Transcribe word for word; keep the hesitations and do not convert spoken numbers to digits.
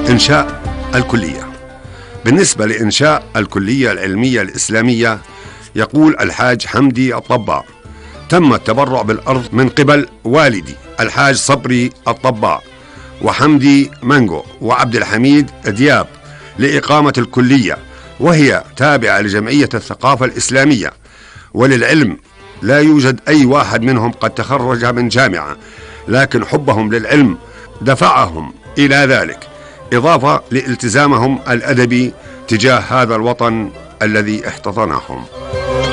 إنشاء الكلية. بالنسبة لإنشاء الكلية العلمية الإسلامية يقول الحاج حمدي الطباع: تم التبرع بالأرض من قبل والدي الحاج صبري الطباع وحمدي منجو وعبد الحميد دياب لإقامة الكلية، وهي تابعة لجمعية الثقافة الإسلامية. وللعلم لا يوجد أي واحد منهم قد تخرج من جامعة، لكن حبهم للعلم دفعهم إلى ذلك، إضافة لالتزامهم الأدبي تجاه هذا الوطن الذي احتضنهم.